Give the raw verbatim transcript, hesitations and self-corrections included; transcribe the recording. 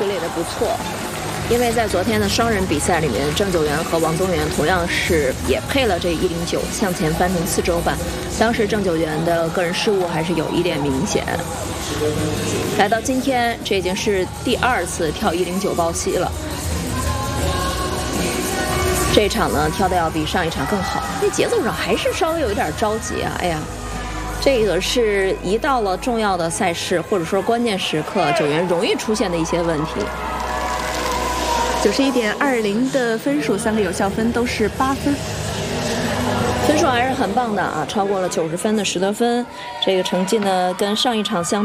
处理的不错。因为在昨天的双人比赛里面，郑九元和王宗源同样是也配了这一零九向前翻腾四周半，当时郑九元的个人失误还是有一点明显。来到今天，这已经是第二次跳一零九抱膝了。这一场呢，跳的要比上一场更好，那节奏上还是稍微有一点着急啊！哎呀，这个是一到了重要的赛事或者说关键时刻，九元容易出现的一些问题。 九十一点二零的分数，三个有效分都是八分， 分数还是很棒的啊，超过了九十分的十得分，这个成绩呢跟上一场相